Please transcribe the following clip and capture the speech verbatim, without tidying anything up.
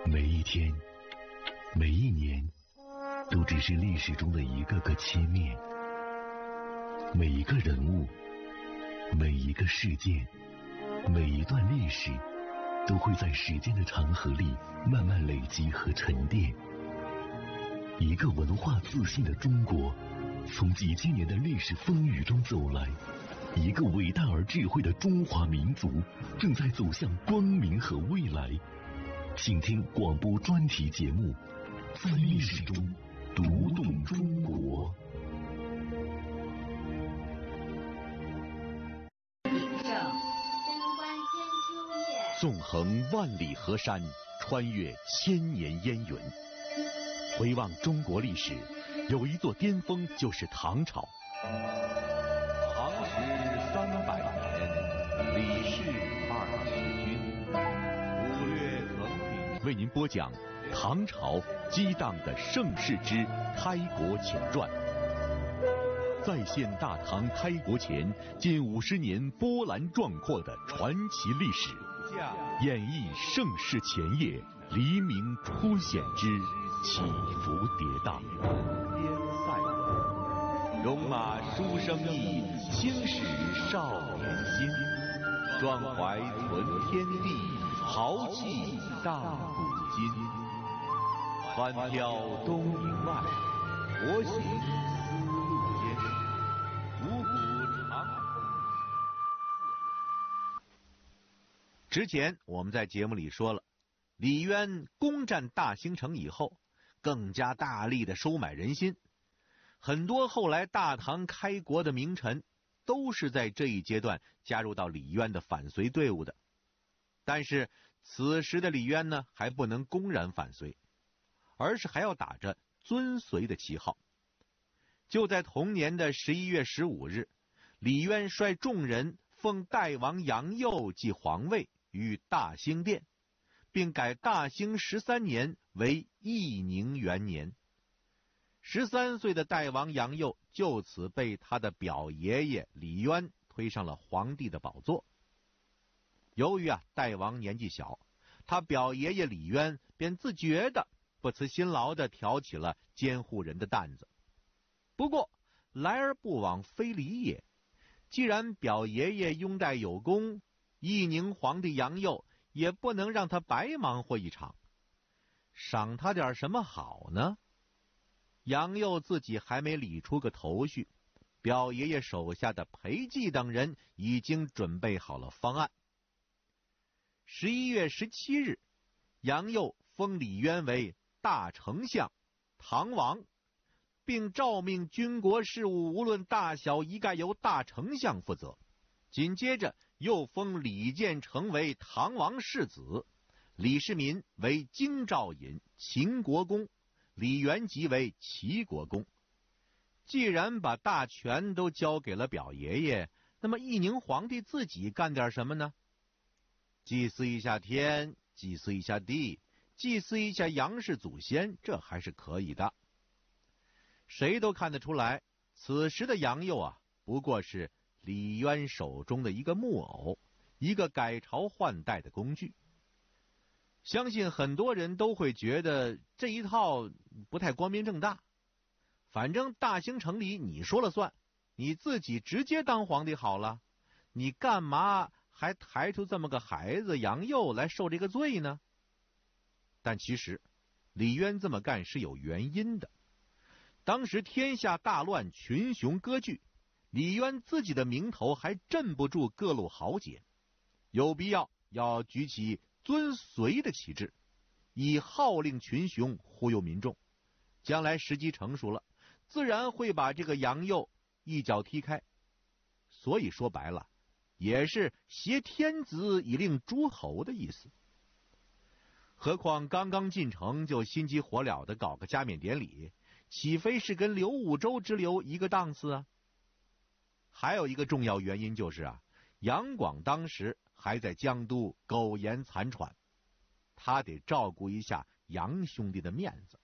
每一天，每一年，都只是历史中的一个个切面。每一个人物，每一个事件，每一段历史，都会在时间的长河里慢慢累积和沉淀。一个文化自信的中国，从几千年的历史风雨中走来。一个伟大而智慧的中华民族，正在走向光明和未来。请听广播专题节目《在历史中读懂中国》。纵横万里河山，穿越千年烟云。回望中国历史，有一座巅峰就是唐朝。 唐时三百年，李氏二十君，武略曾鼎。 为您播讲唐朝激荡的盛世之开国前传，再现大唐开国前近五十年波澜壮阔的传奇历史，演绎盛世前夜黎明初显之起伏跌宕。 戎马书生意，青史少年心。壮怀存天地，豪气荡古今。欢飘东瀛外，佛行丝路间。五谷长风。之前我们在节目里说了，李渊攻占大兴城以后，更加大力的收买人心。很多后来大唐开国的名臣都是在这一阶段加入到李渊的反隋队伍的。但是此时的李渊呢，还不能公然反隋，而是还要打着尊隋的旗号。就在同年的十一月十五日，李渊率众人奉代王杨佑继皇位于大兴殿，并改大兴十三年为义宁元年。十三岁的代王杨佑就此被他的表爷爷李渊推上了皇帝的宝座。由于啊代王年纪小，他表爷爷李渊便自觉的不辞辛劳的挑起了监护人的担子。不过来而不往非礼也，既然表爷爷拥戴有功，义宁皇帝杨佑也不能让他白忙活一场，赏他点什么好呢？杨佑自己还没理出个头绪，表爷爷手下的裴寂等人已经准备好了方案。十一月十七日，杨佑封李渊为大丞相、唐王，并诏命军国事务无论大小一概由大丞相负责。紧接着又封李建成为唐王世子，李世民为京兆尹、秦国公，李元吉为齐国公。既然把大权都交给了表爷爷，那么义宁皇帝自己干点什么呢？祭祀一下天，祭祀一下地，祭祀一下杨氏祖先，这还是可以的。谁都看得出来，此时的杨佑啊，不过是李渊手中的一个木偶，一个改朝换代的工具。相信很多人都会觉得这一套不太光明正大，反正大兴城里你说了算，你自己直接当皇帝好了，你干嘛还抬出这么个孩子杨佑来受这个罪呢？但其实李渊这么干是有原因的。当时天下大乱，群雄割据，李渊自己的名头还镇不住各路豪杰，有必要要举起尊隋的旗帜，以号令群雄，忽悠民众。将来时机成熟了，自然会把这个杨佑一脚踢开。所以说白了，也是挟天子以令诸侯的意思。何况刚刚进城就心急火燎的搞个加冕典礼，岂非是跟刘武周之流一个档次啊？还有一个重要原因就是啊，杨广当时还在江都苟延残喘，他得照顾一下杨兄弟的面子。